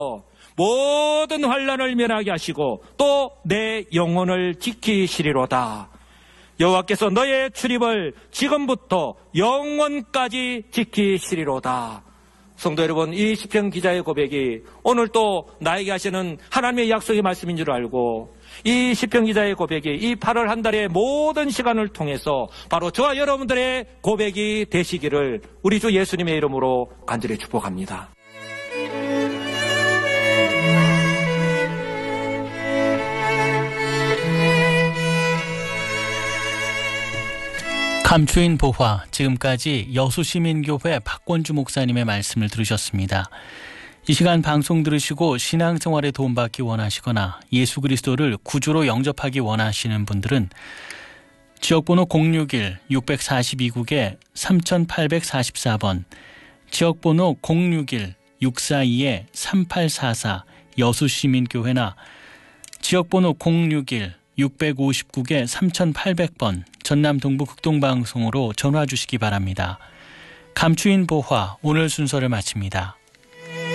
모든 환난을 면하게 하시고 또 내 영혼을 지키시리로다. 여호와께서 너의 출입을 지금부터 영원까지 지키시리로다. 성도 여러분, 이 시편 기자의 고백이 오늘 또 나에게 하시는 하나님의 약속의 말씀인 줄 알고 이 시편 기자의 고백이 이 8월 한 달의 모든 시간을 통해서 바로 저와 여러분들의 고백이 되시기를 우리 주 예수님의 이름으로 간절히 축복합니다. 감추인 보화, 지금까지 여수시민교회 박권주 목사님의 말씀을 들으셨습니다. 이 시간 방송 들으시고 신앙생활에 도움받기 원하시거나 예수 그리스도를 구주로 영접하기 원하시는 분들은 지역번호 061-642국에 3844번, 지역번호 061-642-3844 여수시민교회나 지역번호 061-659국에 3800번 전남 동부 극동방송으로 전화 주시기 바랍니다. 감추인 보화, 오늘 순서를 마칩니다.